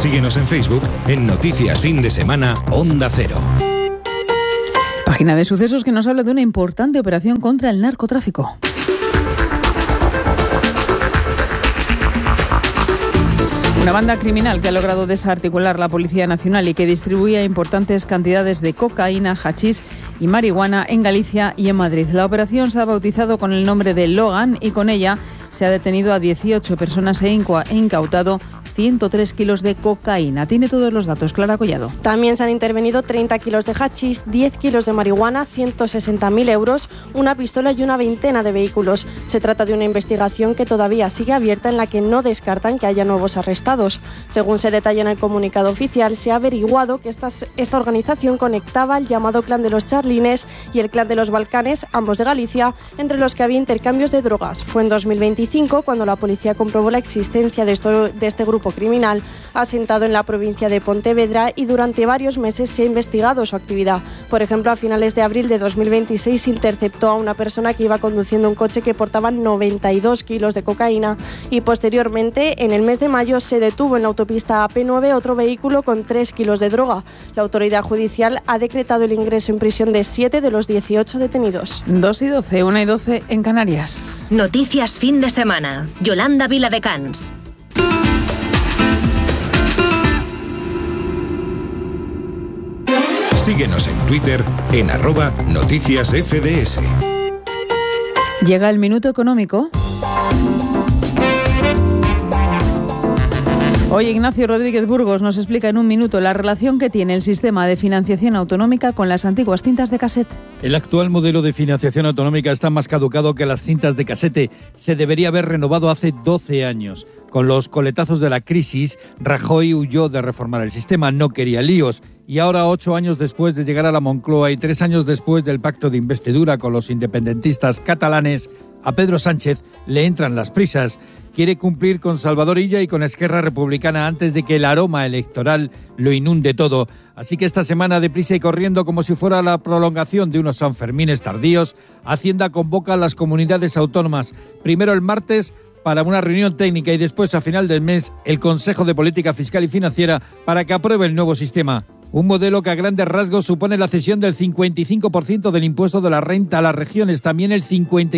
Síguenos en Facebook en Noticias Fin de Semana Onda Cero. Página de sucesos que nos habla de una importante operación contra el narcotráfico. Una banda criminal que ha logrado desarticular la Policía Nacional y que distribuía importantes cantidades de cocaína, hachís y marihuana en Galicia y en Madrid. La operación se ha bautizado con el nombre de Logan y con ella se ha detenido a 18 personas e incautado 103 kilos de cocaína. Tiene todos los datos, Clara Collado. También se han intervenido 30 kilos de hachís, 10 kilos de marihuana, 160.000 euros, una pistola y una veintena de vehículos. Se trata de una investigación que todavía sigue abierta en la que no descartan que haya nuevos arrestados. Según se detalla en el comunicado oficial, se ha averiguado que esta organización conectaba el llamado clan de los Charlines y el clan de los Balcanes, ambos de Galicia, entre los que había intercambios de drogas. Fue en 2025 cuando la policía comprobó la existencia de este grupo criminal asentado en la provincia de Pontevedra y durante varios meses se ha investigado su actividad. Por ejemplo, a finales de abril de 2026 se interceptó a una persona que iba conduciendo un coche que portaba 92 kilos de cocaína y posteriormente, en el mes de mayo, se detuvo en la autopista AP9 otro vehículo con 3 kilos de droga. La autoridad judicial ha decretado el ingreso en prisión de 7 de los 18 detenidos. 2:12, 1:12 en Canarias. Noticias Fin de Semana. Yolanda Viladecans. Síguenos en Twitter en @noticiasfds. Llega el minuto económico. Hoy Ignacio Rodríguez Burgos nos explica en un minuto la relación que tiene el sistema de financiación autonómica con las antiguas cintas de casete. El actual modelo de financiación autonómica está más caducado que las cintas de casete. Se debería haber renovado hace 12 años. Con los coletazos de la crisis, Rajoy huyó de reformar el sistema, no quería líos. Y ahora, 8 años después de llegar a la Moncloa y 3 años después del pacto de investidura con los independentistas catalanes, a Pedro Sánchez le entran las prisas. Quiere cumplir con Salvador Illa y con Esquerra Republicana antes de que el aroma electoral lo inunde todo. Así que esta semana, deprisa y corriendo, como si fuera la prolongación de unos Sanfermines tardíos, Hacienda convoca a las comunidades autónomas. Primero el martes para una reunión técnica y después, a final del mes, el Consejo de Política Fiscal y Financiera para que apruebe el nuevo sistema. Un modelo que a grandes rasgos supone la cesión del 55% del impuesto de la renta a las regiones, también el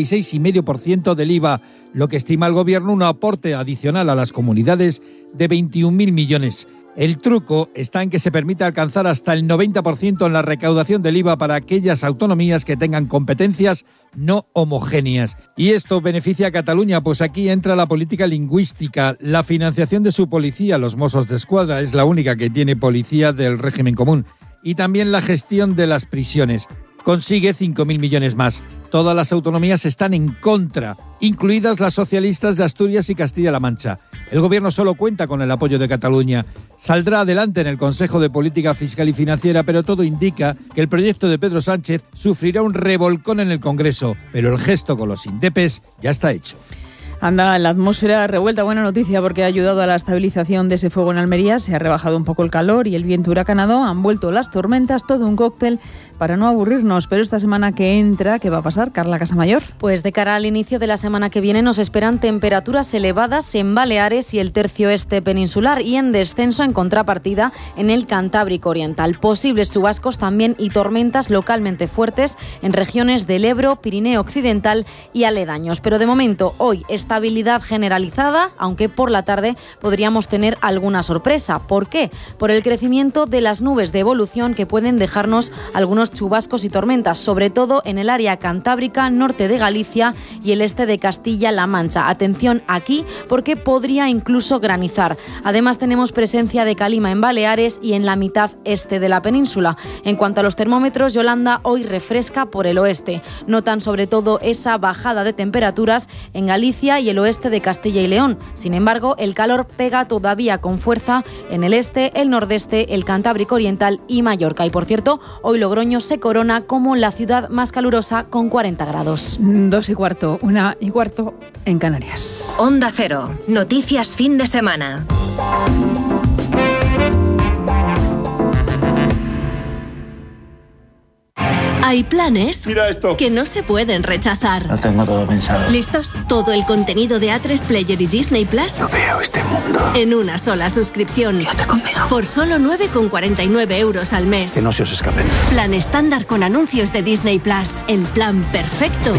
56,5% del IVA, lo que estima el Gobierno un aporte adicional a las comunidades de 21.000 millones. El truco está en que se permite alcanzar hasta el 90% en la recaudación del IVA para aquellas autonomías que tengan competencias no homogéneas. Y esto beneficia a Cataluña, pues aquí entra la política lingüística, la financiación de su policía, los Mossos d'Esquadra, es la única que tiene policía del régimen común, y también la gestión de las prisiones. Consigue 5.000 millones más. Todas las autonomías están en contra, incluidas las socialistas de Asturias y Castilla-La Mancha. El Gobierno solo cuenta con el apoyo de Cataluña. Saldrá adelante en el Consejo de Política Fiscal y Financiera, pero todo indica que el proyecto de Pedro Sánchez sufrirá un revolcón en el Congreso, pero el gesto con los indepes ya está hecho. Anda la atmósfera revuelta. Buena noticia porque ha ayudado a la estabilización de ese fuego en Almería. Se ha rebajado un poco el calor y el viento huracanado. Han vuelto las tormentas, todo un cóctel para no aburrirnos. Pero esta semana que entra, ¿qué va a pasar, Carla Casamayor? Pues de cara al inicio de la semana que viene nos esperan temperaturas elevadas en Baleares y el tercio este peninsular y en descenso en contrapartida en el Cantábrico Oriental. Posibles chubascos también y tormentas localmente fuertes en regiones del Ebro, Pirineo Occidental y aledaños. Pero de momento, hoy estabilidad generalizada, aunque por la tarde podríamos tener alguna sorpresa. ¿Por qué? Por el crecimiento de las nubes de evolución que pueden dejarnos algunos chubascos y tormentas, sobre todo en el área cantábrica, norte de Galicia y el este de Castilla-La Mancha. Atención aquí porque podría incluso granizar. Además tenemos presencia de calima en Baleares y en la mitad este de la península. En cuanto a los termómetros, Yolanda, hoy refresca por el oeste. Notan sobre todo esa bajada de temperaturas en Galicia y el oeste de Castilla y León. Sin embargo, el calor pega todavía con fuerza en el este, el nordeste, el Cantábrico Oriental y Mallorca. Y por cierto, hoy Logroño se corona como la ciudad más calurosa con 40 grados. 2:15, 1:15 en Canarias. Onda Cero, noticias fin de semana. Hay planes Mira esto. que no se pueden rechazar. Lo tengo todo pensado. ¿Listos? Todo el contenido de A3 Player y Disney Plus No veo este mundo. en una sola suscripción. Por solo 9,49 euros al mes. Que no se os escapen. Plan estándar con anuncios de Disney Plus. El plan perfecto